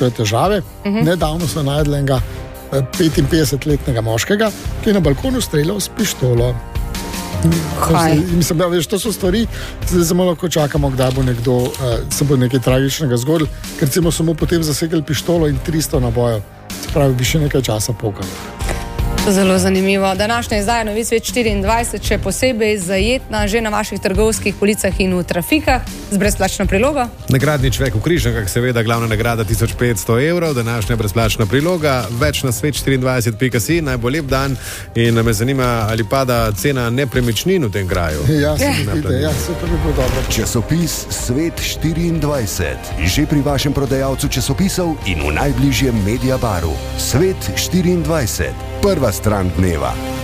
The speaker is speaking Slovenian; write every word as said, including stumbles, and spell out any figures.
povzročajo težave. Uh-huh. Nedavno so najdli enega petinpetdesetletnega moškega, ki je na balkonu streljal s pištolo. Mislim, da veš, to so stvari, zdaj samo lahko čakamo, kdaj bo nekdo, uh, se bo nekaj tragičnega zgodilo, ker recimo so mu potem zasegli pištolo in tristo nabojev. Se pravi, bi še nekaj časa pokal. Zelo zanimivo. Današnja izdaja Novic Svet štiriindvajset še posebej zajetna že na vaših trgovskih policah in v trafikah z brezplačno prilogo. Nagradni čvek v Križankah, seveda glavna nagrada tisoč petsto evrov, današnja brezplačna priloga, več na svet štiriindvajset pika si, naj bo lep dan in me zanima, ali pada cena nepremičnin v tem kraju. Ja, se vidi, ja, se to bi bilo dobro. Časopis Svet štiriindvajset, že pri vašem prodajalcu časopisov in v najbližjem Mediabaru. Svet štiriindvajset, prva stran dneva.